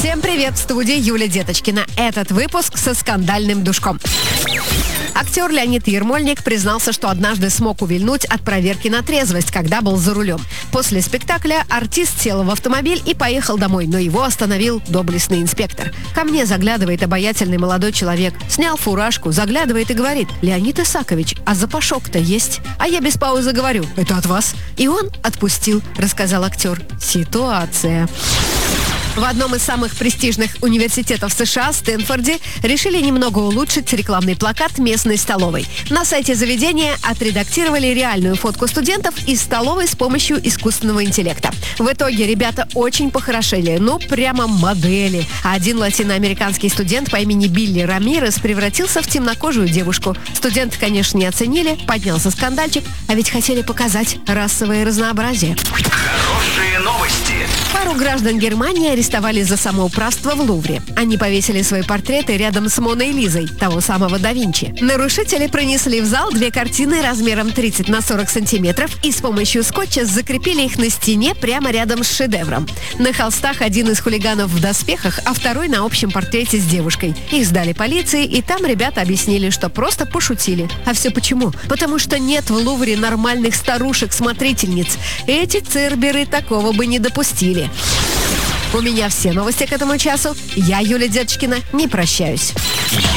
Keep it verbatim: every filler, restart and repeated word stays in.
Всем привет, в студии Юлия Деточкина. Этот выпуск со скандальным душком. Актер Леонид Ермольник признался, что однажды смог увильнуть от проверки на трезвость, когда был за рулем. После спектакля артист сел в автомобиль и поехал домой, но его остановил доблестный инспектор. Ко мне заглядывает обаятельный молодой человек, снял фуражку, заглядывает и говорит: «Леонид Исакович, а запашок-то есть?» А я без паузы говорю: «Это от вас?» И он отпустил, рассказал актер. Ситуация. В одном из самых престижных университетов США, Стэнфорде, решили немного улучшить рекламный плакат местной столовой. На сайте заведения отредактировали реальную фотку студентов из столовой с помощью искусственного интеллекта. В итоге ребята очень похорошели, ну прямо модели. А один латиноамериканский студент по имени Билли Рамирес превратился в темнокожую девушку. Студенты, конечно, не оценили, поднялся скандальчик, а ведь хотели показать расовое разнообразие. Хорошие новости. Пару граждан Германии арестовали за самоуправство в Лувре. Они повесили свои портреты рядом с Моной Лизой, того самого да Винчи. Нарушители пронесли в зал две картины размером тридцать на сорок сантиметров и с помощью скотча закрепили их на стене прямо рядом с шедевром. На холстах один из хулиганов в доспехах, а второй на общем портрете с девушкой. Их сдали полиции, и там ребята объяснили, что просто пошутили. А все почему? Потому что нет в Лувре нормальных старушек-смотрительниц. Эти церберы такого бы не допустили. У меня все новости к этому часу. Я, Юлия Деточкина, не прощаюсь.